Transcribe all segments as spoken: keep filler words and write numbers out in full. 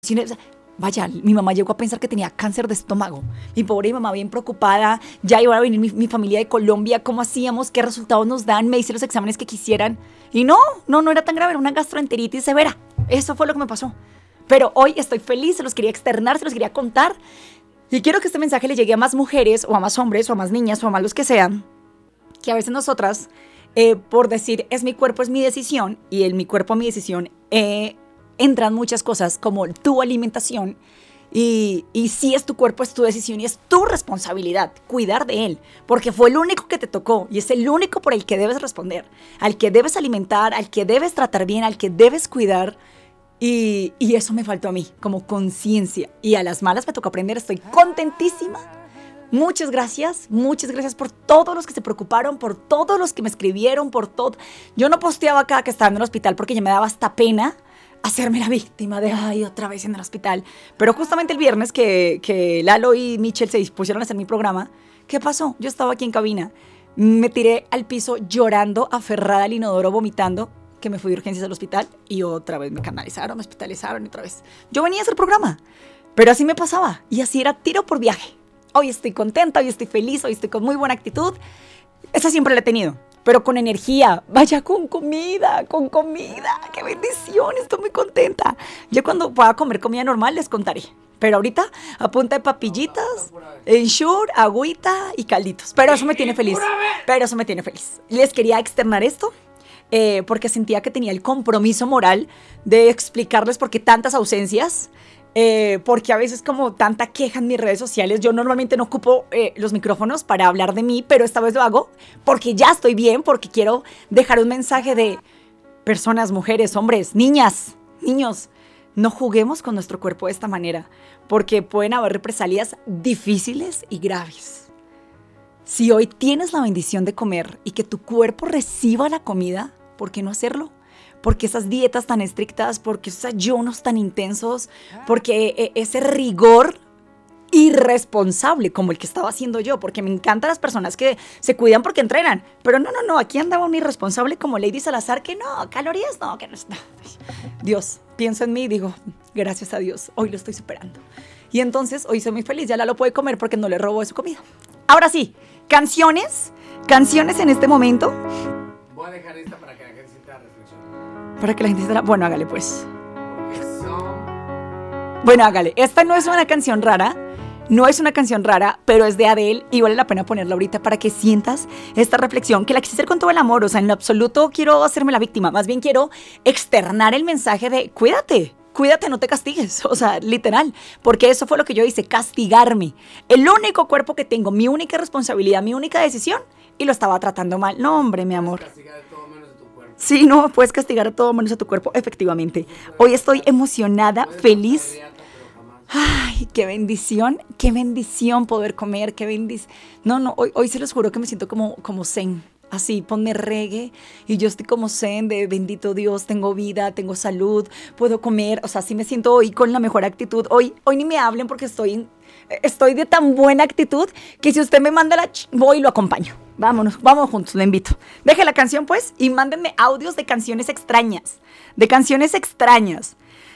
Vaya, mi mamá llegó a pensar que tenía cáncer de estómago. Mi pobre mamá bien preocupada. Ya iba a venir mi, mi familia de Colombia. ¿Cómo hacíamos? ¿Qué resultados nos dan? Me hice los exámenes que quisieran. Y no, no, no era tan grave. Era una gastroenteritis severa. Eso fue lo que me pasó. Pero hoy estoy feliz. Se los quería externar, se los quería contar. Y quiero que este mensaje le llegue a más mujeres, o a más hombres, o a más niñas, o a más los que sean. Que a veces nosotras, eh, por decir, es mi cuerpo, es mi decisión. Y el mi cuerpo, mi decisión, eh... entran muchas cosas como tu alimentación y, y si es tu cuerpo, es tu decisión y es tu responsabilidad cuidar de él, porque fue el único que te tocó y es el único por el que debes responder, al que debes alimentar, al que debes tratar bien, al que debes cuidar y, y eso me faltó a mí, como conciencia, y a las malas me tocó aprender. Estoy contentísima. Muchas gracias, muchas gracias por todos los que se preocuparon, por todos los que me escribieron, por todo. Yo no posteaba acá que estaba en el hospital porque ya me daba hasta pena hacerme la víctima de, ay, otra vez en el hospital. Pero justamente el viernes que, que Lalo y Michelle se dispusieron a hacer mi programa, ¿qué pasó? Yo estaba aquí en cabina, me tiré al piso llorando, aferrada al inodoro, vomitando, que me fui de urgencias al hospital y otra vez me canalizaron, me hospitalizaron y otra vez. Yo venía a hacer programa, pero así me pasaba y así era tiro por viaje. Hoy estoy contenta, hoy estoy feliz, hoy estoy con muy buena actitud. Esa siempre la he tenido. Pero con energía, vaya, con comida, con comida, qué bendición, estoy muy contenta. Yo cuando pueda comer comida normal les contaré, pero ahorita a punta de papillitas, ensure, agüita y calditos, pero eso me tiene feliz, pero eso me tiene feliz. Les quería externar esto, eh, porque sentía que tenía el compromiso moral de explicarles por qué tantas ausencias. Eh, porque a veces como tanta queja en mis redes sociales, yo normalmente no ocupo eh, los micrófonos para hablar de mí, pero esta vez lo hago porque ya estoy bien, porque quiero dejar un mensaje de personas, mujeres, hombres, niñas, niños, no juguemos con nuestro cuerpo de esta manera, porque pueden haber represalias difíciles y graves. Si hoy tienes la bendición de comer y que tu cuerpo reciba la comida, ¿por qué no hacerlo? Porque esas dietas tan estrictas, porque esos ayunos tan intensos, porque ese rigor irresponsable como el que estaba haciendo yo, porque me encantan las personas que se cuidan porque entrenan, pero no, no, no, aquí andaba un irresponsable como Lady Salazar, que no, calorías no, que no está. Dios, pienso en mí y digo, gracias a Dios, hoy lo estoy superando. Y entonces hoy soy muy feliz, ya la lo puede comer porque no le robo de su comida. Ahora sí, canciones, canciones en este momento. Voy a dejar esta para que la gente sienta reflexión. Para que la gente sienta, bueno, hágale pues. Bueno, hágale, esta no es una canción rara. No es una canción rara, pero es de Adele y vale la pena ponerla ahorita para que sientas esta reflexión, que la quise hacer con todo el amor. O sea, en lo absoluto quiero hacerme la víctima, más bien quiero externar el mensaje de cuídate, cuídate, no te castigues. O sea, literal, porque eso fue lo que yo hice, castigarme. El único cuerpo que tengo, mi única responsabilidad, mi única decisión, y lo estaba tratando mal. No, hombre, mi amor. Castigar de todo menos de tu cuerpo. Sí, no, puedes castigar a todo menos a tu cuerpo, efectivamente. Hoy estoy emocionada, feliz. Ay, qué bendición, qué bendición poder comer, qué bendición. No, no, hoy, hoy se los juro que me siento como, como zen. Así, ponme reggae y yo estoy como zen de bendito Dios, tengo vida, tengo salud, puedo comer. O sea, sí me siento hoy con la mejor actitud. Hoy, hoy ni me hablen porque estoy, estoy de tan buena actitud que si usted me manda la... Ch- voy y lo acompaño. Vámonos, vamos juntos, lo invito. Deje la canción pues y mándenme audios de canciones extrañas, de canciones extrañas.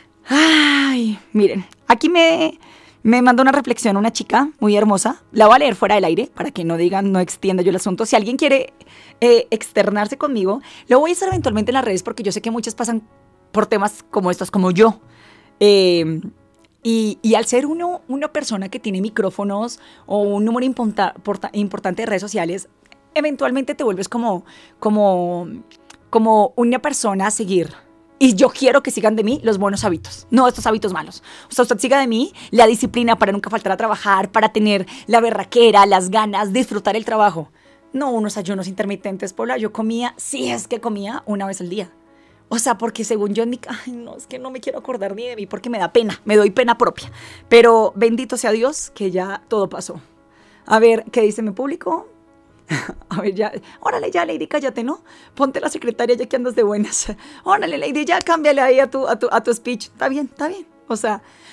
Ay, miren, aquí me, me mandó una reflexión una chica muy hermosa. La voy a leer fuera del aire para que no digan, no extienda yo el asunto. Si alguien quiere eh, externarse conmigo, lo voy a hacer eventualmente en las redes porque yo sé que muchas pasan por temas como estos, como yo. Eh, y, y al ser uno una persona que tiene micrófonos o un número importa, porta, importante de redes sociales, eventualmente te vuelves como, como, como una persona a seguir. Y yo quiero que sigan de mí los buenos hábitos, no estos hábitos malos. O sea, usted siga de mí la disciplina para nunca faltar a trabajar, para tener la berraquera, las ganas, disfrutar el trabajo. No unos ayunos intermitentes, Paula. Yo comía, si es que comía, una vez al día. O sea, porque según yo en mi... Ay, no, es que no me quiero acordar ni de mí porque me da pena, me doy pena propia. Pero bendito sea Dios que ya todo pasó. A ver, ¿qué dice mi público? A ver, ya, órale ya, Lady, cállate, ¿no? Ponte la secretaria ya que andas de buenas. Órale, Lady, ya cámbiale ahí a tu, a tu, a tu speech. Está bien, está bien. O sea,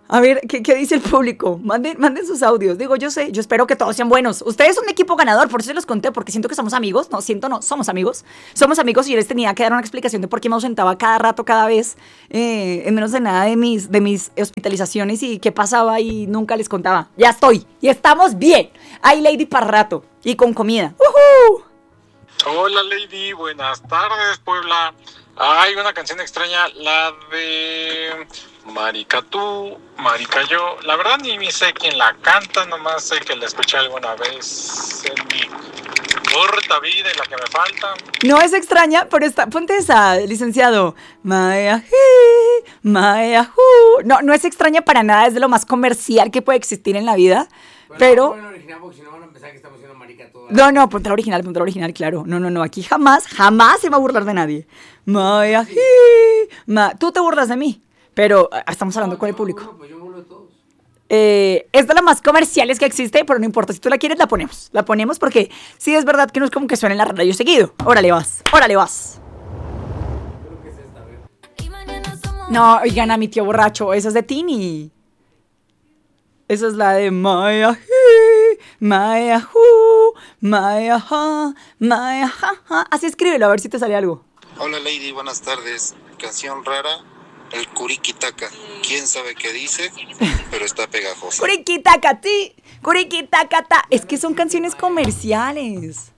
A ver, ¿qué, qué dice el público? Manden, manden sus audios. Digo, yo sé, yo espero que todos sean buenos. Ustedes son un equipo ganador, por eso se los conté, porque siento que somos amigos. No, siento no, somos amigos. Somos amigos y yo les tenía que dar una explicación de por qué me ausentaba cada rato, cada vez, eh, en menos de nada de mis, de mis hospitalizaciones y qué pasaba y nunca les contaba. Ya estoy, y estamos bien. Hay Lady para rato y con comida. ¡Uhú! Hola Lady, buenas tardes Puebla. Hay una canción extraña, la de Marica tú, Marica yo. La verdad ni sé quién la canta, nomás sé que la escuché alguna vez en mi corta vida y la que me falta. No es extraña, pero está, ponte esa, licenciado. Maya, Maya, no, no es extraña para nada, es de lo más comercial que puede existir en la vida. Bueno, pero... bueno, original, porque si no van a pensar que estamos haciendo marica toda. No, no, ponte la original, ponte la original, claro. No, no, no, aquí jamás, jamás se va a burlar de nadie. Maya, Sí. ma, tú te burlas de mí, pero ah, estamos hablando No, con el yo público. burlo, pues yo burlo de todos. Eh, es de las más comerciales que existe, pero no importa, si tú la quieres, la ponemos. La ponemos porque sí es verdad que no es como que suene en la radio seguido. Órale vas, órale vas. Creo que es esta, a ver. No, oigan a mi tío borracho, esa es de Tini. Esa es la de Maya, Maya, Maya, Maya, así escríbelo, a ver si te sale algo. Hola Lady, buenas tardes. Canción rara, el Kuriquitaca. ¿Quién sabe qué dice? Pero está pegajosa. Kuriquitacati, Kuriquitacata. Es que son canciones comerciales.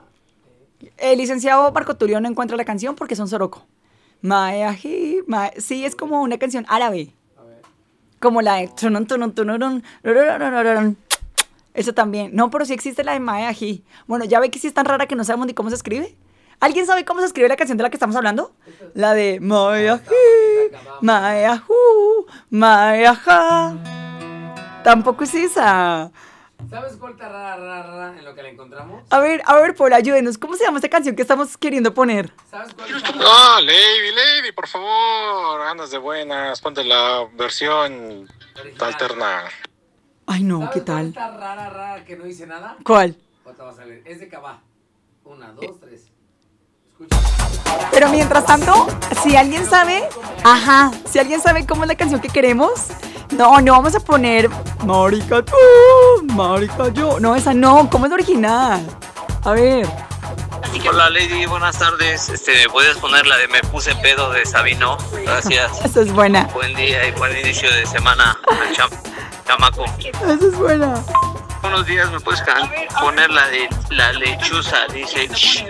El licenciado Marco Tulio no encuentra la canción porque son soroco. Maya, Maya. Sí, es como una canción árabe. Como la de tunun, tunun, tunun, tunun. Eso también. No, pero sí existe la de Maya Ji. Bueno, ya ve que sí es tan rara que no sabemos ni cómo se escribe. ¿Alguien sabe cómo se escribe la canción de la que estamos hablando? La de Maya Ji, Maya Hu, Maya Ja. Tampoco es esa. ¿Sabes cuál está rara, rara, rara en lo que la encontramos? A ver, a ver, Paul, ayúdenos. ¿Cómo se llama esta canción que estamos queriendo poner? ¿Sabes cuál está rara? No, Lady, Lady, por favor, andas de buenas, ponte la versión Original. alterna. Ay, no, ¿Sabes ¿qué cuál tal? está rara, rara que no dice nada? ¿Cuál? Otra vas a ver. Es de Cabá. Una, dos, tres. Escucha. Pero mientras tanto, si alguien sabe, ajá, si alguien sabe cómo es la canción que queremos, no, no vamos a poner Marica tú, Marica yo. No, esa no, ¿cómo es la original? A ver. Hola Lady, buenas tardes. Este, ¿me puedes poner la de Me puse pedo de Sabino? Gracias. Esa es buena. Buen día y buen inicio de semana al cham chamaco. Esa es buena. Buenos días, ¿me puedes can poner la de la lechuza? Dice shh.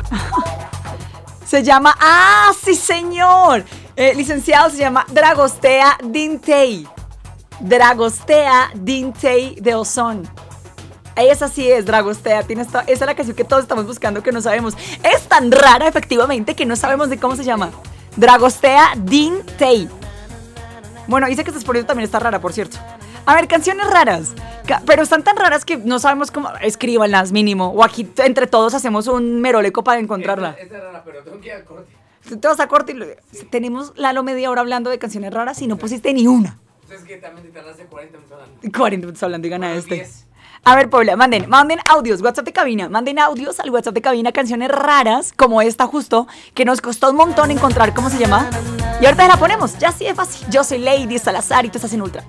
Se llama, ah, sí señor. Eh, licenciado, se llama Dragostea Dintei. Dragostea Dintei de Ozón. Esa sí es Dragostea, tiene esta, esa es la canción que todos estamos buscando que no sabemos. Es tan rara efectivamente que no sabemos de cómo se llama. Dragostea Dintei. Bueno, dice que esta exposición también está rara, por cierto. A ver, canciones raras, ca- pero están tan raras que no sabemos cómo. Escríbanlas mínimo, o aquí entre todos hacemos un meroleco para encontrarla. Esta, esta es rara, pero tengo que ir al corte. Tú te vas a corte y lo- tenemos Lalo media hora hablando de canciones raras y no pusiste ni una. Entonces que también te tardaste cuarenta minutos hablando. cuarenta minutos hablando y gana Bueno, este. diez. A ver, Paula, manden, manden audios, WhatsApp de cabina, manden audios al WhatsApp de cabina, canciones raras, como esta justo, que nos costó un montón encontrar cómo se llama. Y ahorita la ponemos, ya sí es fácil. Yo soy Lady Salazar y tú estás en Ultra.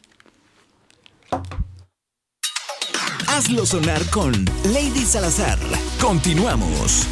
Hazlo sonar con Lady Salazar. Continuamos.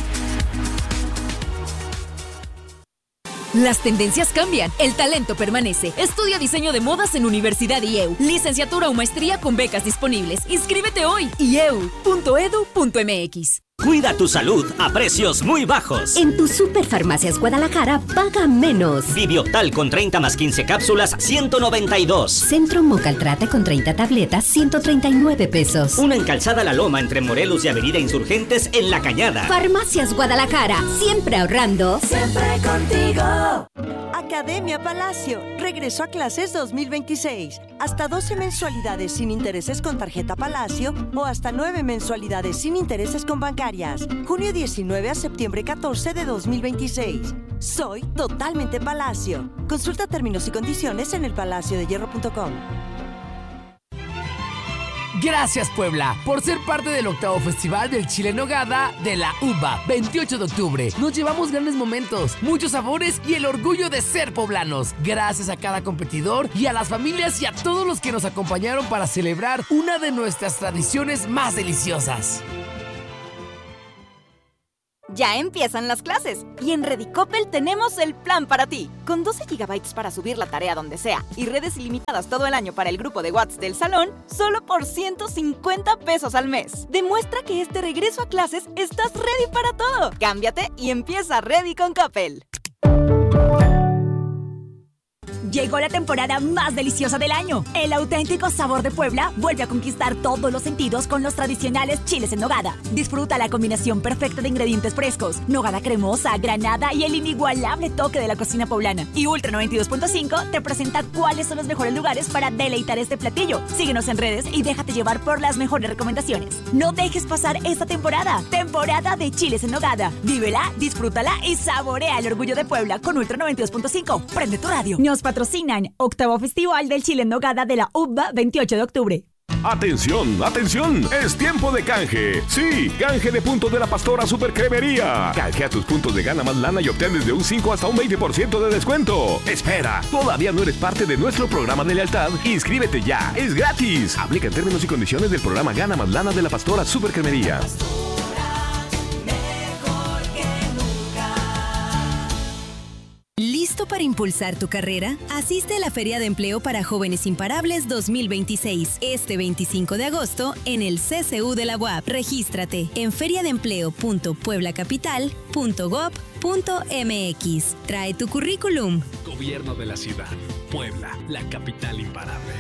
Las tendencias cambian, el talento permanece. Estudia diseño de modas en Universidad I E U. Licenciatura o maestría con becas disponibles. Inscríbete hoy. i e u punto e d u punto m x. Cuida tu salud a precios muy bajos. En tu Superfarmacias Guadalajara paga menos. Bibioptal con treinta más quince cápsulas, ciento noventa y dos. Centro Mocaltrate con treinta tabletas, ciento treinta y nueve pesos. Una en Calzada La Loma entre Morelos y Avenida Insurgentes en La Cañada. Farmacias Guadalajara, siempre ahorrando. Siempre contigo. Academia Palacio regresó a clases dos mil veintiséis. Hasta doce mensualidades sin intereses con tarjeta Palacio o hasta nueve mensualidades sin intereses con bancarias. Junio diecinueve a septiembre catorce de dos mil veintiséis. Soy totalmente Palacio. Consulta términos y condiciones en el palacio de hierro punto com. Gracias, Puebla, por ser parte del octavo Festival del Chile en Nogada de la U B A, veintiocho de octubre. Nos llevamos grandes momentos, muchos sabores y el orgullo de ser poblanos. Gracias a cada competidor y a las familias y a todos los que nos acompañaron para celebrar una de nuestras tradiciones más deliciosas. Ya empiezan las clases y en Redicopel tenemos el plan para ti. Con doce gigabytes para subir la tarea donde sea y redes ilimitadas todo el año para el grupo de WhatsApp del salón, solo por ciento cincuenta pesos al mes. Demuestra que este regreso a clases estás ready para todo. Cámbiate y empieza Ready con Coppel. Llegó la temporada más deliciosa del año. El auténtico sabor de Puebla vuelve a conquistar todos los sentidos con los tradicionales chiles en nogada. Disfruta la combinación perfecta de ingredientes frescos, nogada cremosa, granada y el inigualable toque de la cocina poblana. Y Ultra noventa y dos punto cinco te presenta cuáles son los mejores lugares para deleitar este platillo. Síguenos en redes y déjate llevar por las mejores recomendaciones. No dejes pasar esta temporada. Temporada de chiles en nogada. Vívela, disfrútala y saborea el orgullo de Puebla con Ultra noventa y dos punto cinco. Prende tu radio. Nos patrocinan Octavo Festival del Chile en Nogada de la U B A, veintiocho de octubre. ¡Atención! ¡Atención! ¡Es tiempo de canje! ¡Sí! ¡Canje de puntos de la Pastora Supercremería! Canjea tus puntos de Gana Más Lana y obtén desde un cinco hasta un veinte por ciento de descuento. ¡Espera! ¿Todavía no eres parte de nuestro programa de lealtad? ¡Inscríbete ya! ¡Es gratis! Aplica en términos y condiciones del programa Gana Más Lana de la Pastora Supercremería. ¿Listo para impulsar tu carrera? Asiste a la Feria de Empleo para Jóvenes Imparables dos mil veintiséis, este veinticinco de agosto, en el C C U de la U A P. Regístrate en feriadeempleo punto puebla capital punto gob punto m x. Trae tu currículum. Gobierno de la ciudad. Puebla, la capital imparable.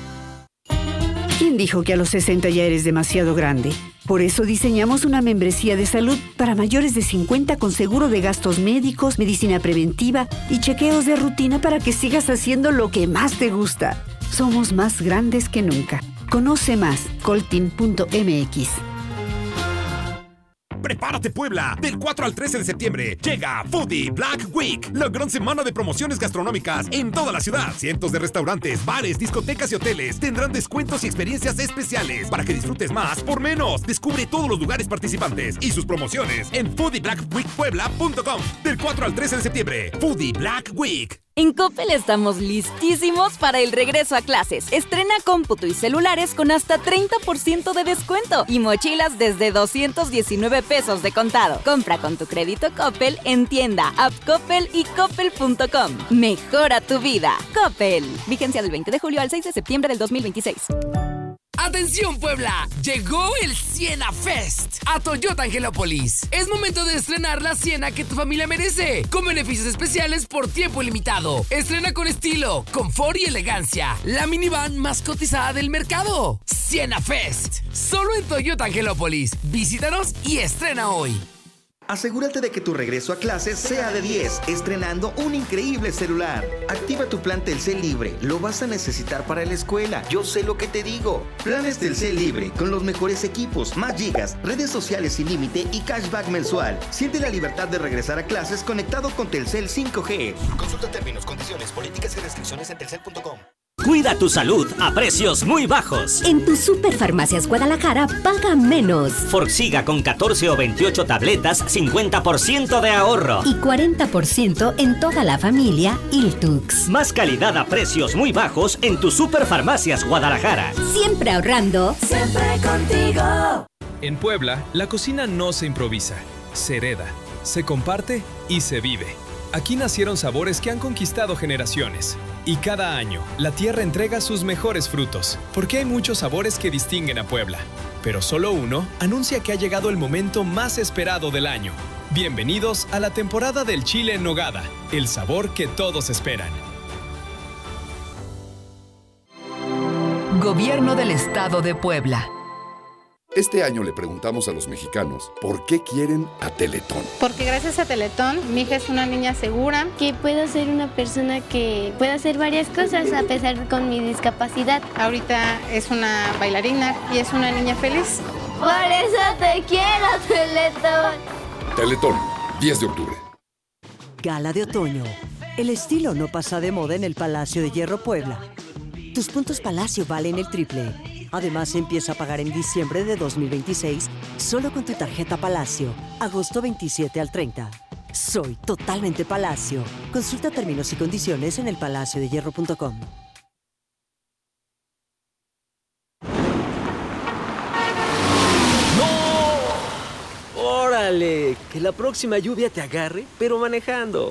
¿Quién dijo que a los sesenta ya eres demasiado grande? Por eso diseñamos una membresía de salud para mayores de cincuenta con seguro de gastos médicos, medicina preventiva y chequeos de rutina para que sigas haciendo lo que más te gusta. Somos más grandes que nunca. Conoce más, coltin punto m x. ¡Prepárate, Puebla! Del cuatro al trece de septiembre llega Foodie Black Week, la gran semana de promociones gastronómicas en toda la ciudad. Cientos de restaurantes, bares, discotecas y hoteles tendrán descuentos y experiencias especiales para que disfrutes más por menos. Descubre todos los lugares participantes y sus promociones en foodie black week puebla punto com. Del cuatro al trece de septiembre, Foodie Black Week. En Coppel estamos listísimos para el regreso a clases. Estrena cómputo y celulares con hasta treinta por ciento de descuento y mochilas desde doscientos diecinueve pesos de contado. Compra con tu crédito Coppel en tienda, app Coppel y coppel punto com. Mejora tu vida. Coppel. Vigencia del veinte de julio al seis de septiembre del dos mil veintiséis. ¡Atención, Puebla! Llegó el Siena Fest a Toyota Angelópolis. Es momento de estrenar la Siena que tu familia merece, con beneficios especiales por tiempo limitado. Estrena con estilo, confort y elegancia la minivan más cotizada del mercado. Siena Fest, solo en Toyota Angelópolis. Visítanos y estrena hoy. Asegúrate de que tu regreso a clases sea de diez, estrenando un increíble celular. Activa tu plan Telcel Libre, lo vas a necesitar para la escuela. Yo sé lo que te digo. Planes Telcel Libre, con los mejores equipos, más gigas, redes sociales sin límite y cashback mensual. Siente la libertad de regresar a clases conectado con Telcel cinco G. Consulta términos, condiciones, políticas y restricciones en telcel punto com. Cuida tu salud a precios muy bajos. En tu Superfarmacias Guadalajara paga menos. Forxiga con catorce o veintiocho tabletas, cincuenta por ciento de ahorro. Y cuarenta por ciento en toda la familia Iltux. Más calidad a precios muy bajos en tu Superfarmacias Guadalajara. Siempre ahorrando. Siempre contigo. En Puebla, la cocina no se improvisa, se hereda, se comparte y se vive. Aquí nacieron sabores que han conquistado generaciones. Y cada año, la tierra entrega sus mejores frutos, porque hay muchos sabores que distinguen a Puebla. Pero solo uno anuncia que ha llegado el momento más esperado del año. Bienvenidos a la temporada del chile en nogada, el sabor que todos esperan. Gobierno del Estado de Puebla. Este año le preguntamos a los mexicanos por qué quieren a Teletón. Porque gracias a Teletón, mi hija es una niña segura. Que puedo ser una persona que pueda hacer varias cosas a pesar de con mi discapacidad. Ahorita es una bailarina y es una niña feliz. Por eso te quiero, Teletón. Teletón, diez de octubre. Gala de otoño. El estilo no pasa de moda en el Palacio de Hierro Puebla. Tus puntos Palacio valen el triple. Además, empieza a pagar en diciembre de dos mil veintiséis solo con tu tarjeta Palacio, agosto veintisiete al treinta. Soy totalmente Palacio. Consulta términos y condiciones en el palacio de hierro punto com. ¡Órale! Que la próxima lluvia te agarre, pero manejando.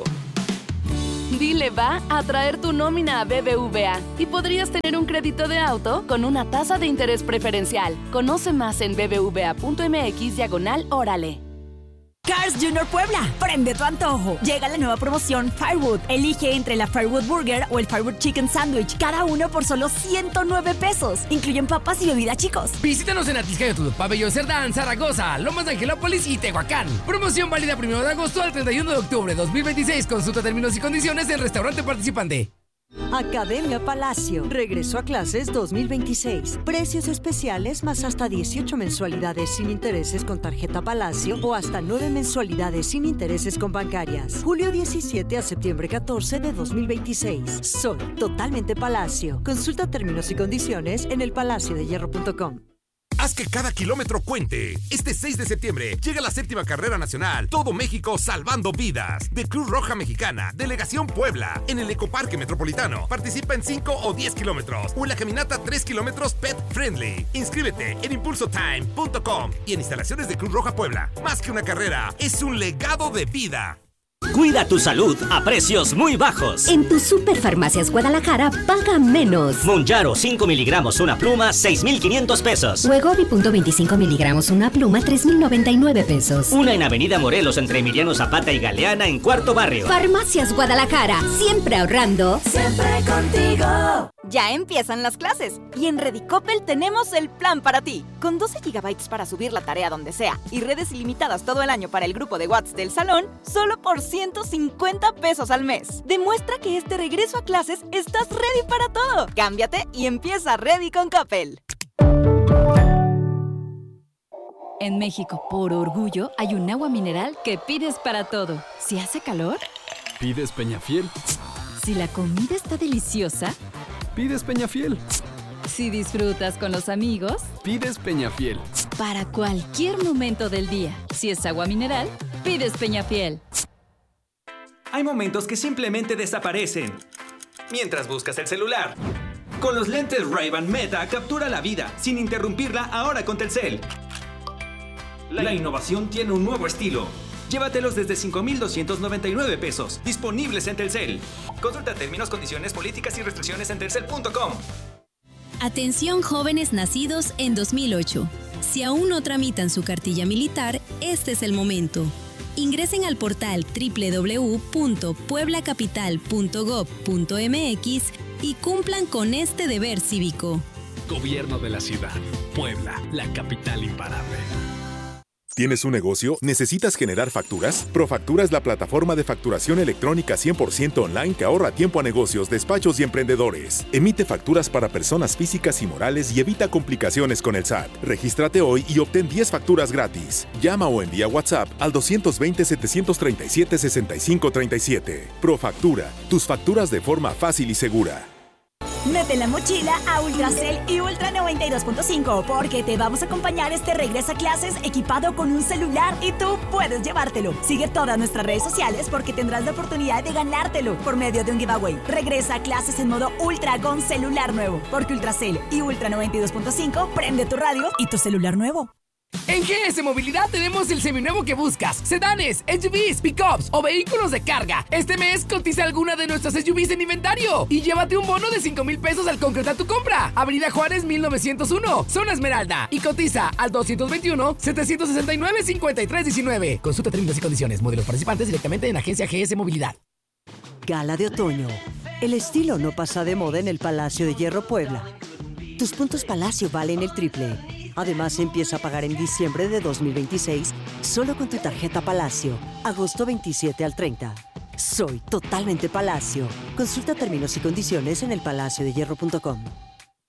Dile va a traer tu nómina a B B V A y podrías tener un crédito de auto con una tasa de interés preferencial. Conoce más en bbva.mx diagonal órale. Cars Junior Puebla, prende tu antojo. Llega la nueva promoción Firewood. Elige entre la Firewood Burger o el Firewood Chicken Sandwich, cada uno por solo ciento nueve pesos. Incluyen papas y bebida, chicos. Visítanos en Atisca de Pabellón Cerdán, Zaragoza, Lomas de Angelópolis y Tehuacán. Promoción válida primero de agosto al treinta y uno de octubre de dos mil veintiséis. Consulta términos y condiciones del restaurante participante. Academia Palacio. Regreso a clases dos mil veintiséis. Precios especiales más hasta dieciocho mensualidades sin intereses con tarjeta Palacio o hasta nueve mensualidades sin intereses con bancarias. Julio diecisiete a septiembre catorce de dos mil veintiséis. Soy totalmente Palacio. Consulta términos y condiciones en el palacio de hierro punto com. Haz que cada kilómetro cuente. Este seis de septiembre llega la séptima carrera nacional Todo México Salvando Vidas de Cruz Roja Mexicana, Delegación Puebla, en el Ecoparque Metropolitano. Participa en cinco o diez kilómetros o en la caminata tres kilómetros Pet Friendly. Inscríbete en impulso time punto com y en instalaciones de Cruz Roja Puebla. Más que una carrera, es un legado de vida. Cuida tu salud a precios muy bajos. En tus Superfarmacias Guadalajara, paga menos. Monjaro cinco miligramos una pluma, seis mil quinientos pesos. Wegovy punto veinticinco miligramos una pluma, tres mil noventa y nueve pesos. Una en Avenida Morelos entre Emiliano Zapata y Galeana en Cuarto Barrio. Farmacias Guadalajara, siempre ahorrando. Siempre contigo. Ya empiezan las clases y en Redicopel tenemos el plan para ti. Con doce gigabytes para subir la tarea donde sea y redes ilimitadas todo el año para el grupo de WhatsApp del salón, solo por ciento cincuenta pesos al mes. Demuestra que este regreso a clases estás ready para todo. Cámbiate y empieza Ready con Coppel. En México, por orgullo, hay un agua mineral que pides para todo. Si hace calor, pides Peñafiel. Si la comida está deliciosa, pides Peñafiel. Si disfrutas con los amigos, pides Peñafiel. Para cualquier momento del día, si es agua mineral, pides Peñafiel. Hay momentos que simplemente desaparecen mientras buscas el celular. Con los lentes Ray-Ban Meta, captura la vida sin interrumpirla ahora con Telcel. La innovación tiene un nuevo estilo. Llévatelos desde cinco mil doscientos noventa y nueve pesos. Disponibles en Telcel. Consulta términos, condiciones, políticas y restricciones en telcel punto com. Atención jóvenes nacidos en dos mil ocho. Si aún no tramitan su cartilla militar, este es el momento. Ingresen al portal doble u doble u doble u punto puebla capital punto gob punto m x y cumplan con este deber cívico. Gobierno de la Ciudad. Puebla, la capital imparable. ¿Tienes un negocio? ¿Necesitas generar facturas? Profactura es la plataforma de facturación electrónica cien por ciento online que ahorra tiempo a negocios, despachos y emprendedores. Emite facturas para personas físicas y morales y evita complicaciones con el S A T. Regístrate hoy y obtén diez facturas gratis. Llama o envía WhatsApp al dos dos cero, siete tres siete, seis cinco tres siete. Profactura, tus facturas de forma fácil y segura. Mete la mochila a Ultracel y Ultra noventa y dos punto cinco porque te vamos a acompañar este regreso a clases equipado con un celular y tú puedes llevártelo. Sigue todas nuestras redes sociales porque tendrás la oportunidad de ganártelo por medio de un giveaway. Regresa a clases en modo Ultra con celular nuevo porque Ultracel y Ultra noventa y dos punto cinco prende tu radio y tu celular nuevo. En G S Movilidad tenemos el seminuevo que buscas: sedanes, S U Vs, pickups o vehículos de carga. Este mes cotiza alguna de nuestras S U Vs en inventario y llévate un bono de cinco mil pesos al concretar tu compra. Avenida Juárez mil novecientos uno, Zona Esmeralda, y cotiza al dos dos uno, siete seis nueve, cinco tres uno nueve. Consulta términos y condiciones. Modelos participantes directamente en Agencia G S Movilidad. Gala de otoño. El estilo no pasa de moda en el Palacio de Hierro Puebla. Tus puntos Palacio valen el triple. Además, empieza a pagar en diciembre de dos mil veintiséis solo con tu tarjeta Palacio, agosto veintisiete al treinta. Soy totalmente Palacio. Consulta términos y condiciones en el palacio de hierro punto com.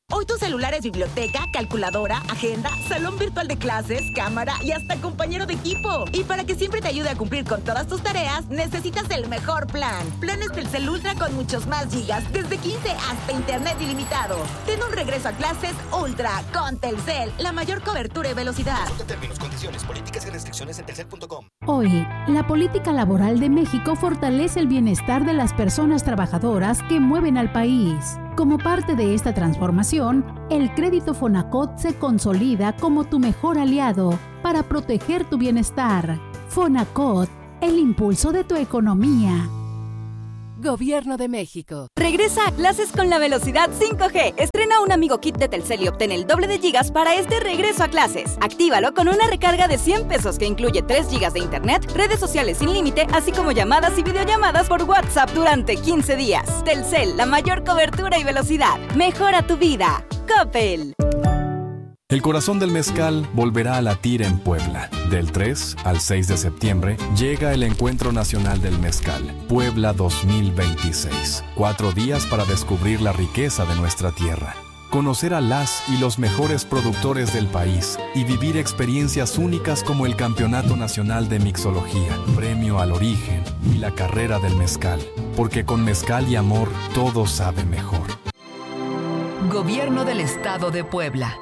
Hoy tu celular es biblioteca, calculadora, agenda, salón virtual de clases, cámara y hasta compañero de equipo. Y para que siempre te ayude a cumplir con todas tus tareas, necesitas el mejor plan. Planes Telcel Ultra con muchos más gigas, desde quince hasta internet ilimitado. Ten un regreso a clases Ultra con Telcel, la mayor cobertura y velocidad. Consulta términos, condiciones, políticas y restricciones en telcel punto com. Hoy, la política laboral de México fortalece el bienestar de las personas trabajadoras que mueven al país. Como parte de esta transformación, el crédito Fonacot se consolida como tu mejor aliado para proteger tu bienestar. Fonacot, el impulso de tu economía. Gobierno de México. Regresa a clases con la velocidad cinco G. Estrena un Amigo Kit de Telcel y obtén el doble de gigas para este regreso a clases. Actívalo con una recarga de cien pesos que incluye tres gigas de internet, redes sociales sin límite, así como llamadas y videollamadas por WhatsApp durante quince días. Telcel, la mayor cobertura y velocidad. Mejora tu vida. Coppel. El corazón del mezcal volverá a latir en Puebla. Del tres al seis de septiembre llega el Encuentro Nacional del Mezcal, Puebla dos mil veintiséis. Cuatro días para descubrir la riqueza de nuestra tierra, conocer a las y los mejores productores del país y vivir experiencias únicas como el Campeonato Nacional de Mixología, Premio al Origen y la Carrera del Mezcal. Porque con mezcal y amor todo sabe mejor. Gobierno del Estado de Puebla.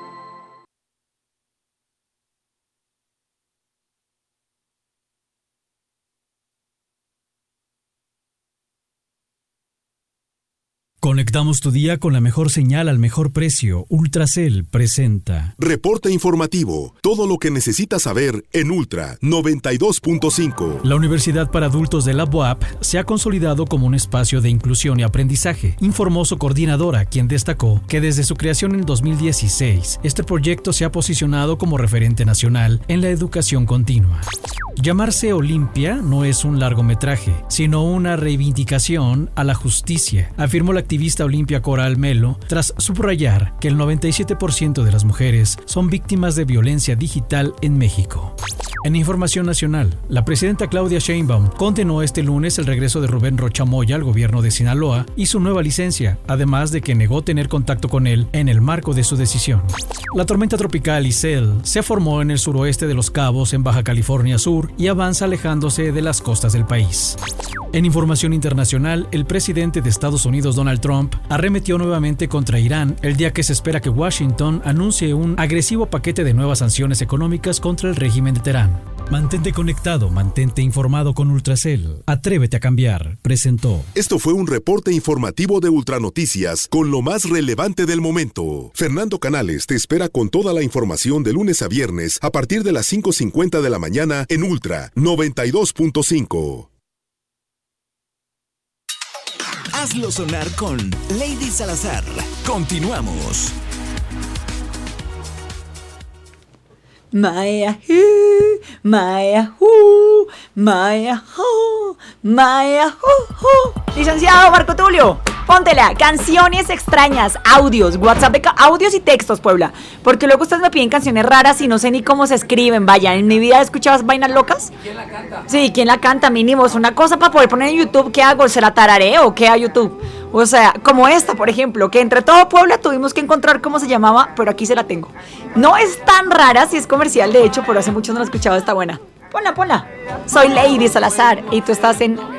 Conectamos tu día con la mejor señal al mejor precio. Ultracel presenta Reporte informativo. Todo lo que necesitas saber en Ultra noventa y dos punto cinco. La Universidad para Adultos de la U A P se ha consolidado como un espacio de inclusión y aprendizaje, informó su coordinadora, quien destacó que desde su creación en dos mil dieciséis, este proyecto se ha posicionado como referente nacional en la educación continua. Llamarse Olimpia no es un largometraje, sino una reivindicación a la justicia, afirmó la activista Olimpia Coral Melo, tras subrayar que el noventa y siete por ciento de las mujeres son víctimas de violencia digital en México. En información nacional, la presidenta Claudia Sheinbaum condenó este lunes el regreso de Rubén Rocha Moya al gobierno de Sinaloa y su nueva licencia, además de que negó tener contacto con él en el marco de su decisión. La tormenta tropical Isel se formó en el suroeste de Los Cabos, en Baja California Sur, y avanza alejándose de las costas del país. En información internacional, el presidente de Estados Unidos, Donald Trump, arremetió nuevamente contra Irán el día que se espera que Washington anuncie un agresivo paquete de nuevas sanciones económicas contra el régimen de Teherán. Mantente conectado, mantente informado con Ultracel. Atrévete a cambiar, presentó. Esto fue un reporte informativo de Ultranoticias con lo más relevante del momento. Fernando Canales te espera con toda la información de lunes a viernes a partir de las cinco cincuenta de la mañana en Ultra noventa y dos punto cinco. Hazlo sonar con Lady Salazar. Continuamos. Maya hu, Maya hu, Maya hu, Maya hu, hu. Licenciado Marco Tulio, póntela. Canciones extrañas, audios, WhatsApp de ca- audios y textos, Puebla. Porque luego ustedes me piden canciones raras y no sé ni cómo se escriben. Vaya, en mi vida he escuchado vainas locas. ¿Quién la canta? Sí, ¿quién la canta? Mínimo, es una cosa para poder poner en YouTube. ¿Qué hago? ¿Se la tarareo o qué a YouTube? O sea, como esta, por ejemplo, que entre todo Puebla tuvimos que encontrar cómo se llamaba, pero aquí se la tengo. No es tan rara, si es comercial, de hecho, pero hace mucho no la he escuchado, está buena. Ponla, ponla. Soy Lady Salazar y tú estás en